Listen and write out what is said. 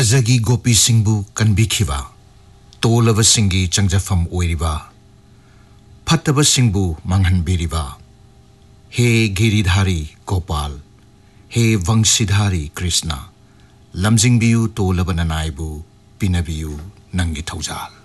ꯕ꯭ꯔꯖꯒꯤ ꯒꯣꯄꯤꯁꯤꯡꯕꯨ ꯀꯟꯕꯤꯈꯤꯕ ꯇꯣꯜꯂꯕꯁꯤꯡꯒꯤ ꯆꯪꯖꯐꯝ ꯑꯣꯏꯔꯤꯕ ꯐꯠꯇꯕꯁꯤꯡꯕꯨ ꯃꯥꯡꯍꯟꯕꯤꯔꯤꯕ हे गिरिधारी गोपाल हे वंशीधारी कृष्ण लमजिंगबियु तोलबा ननायबु पिनबियु नंगी थौजाल।